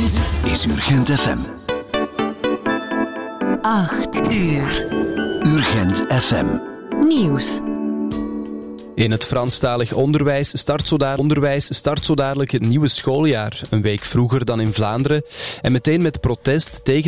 Dit is Urgent FM. 8 uur. Urgent FM. Nieuws. In het Franstalig onderwijs start zo dadelijk het nieuwe schooljaar. Een week vroeger dan in Vlaanderen. En meteen met protest tegen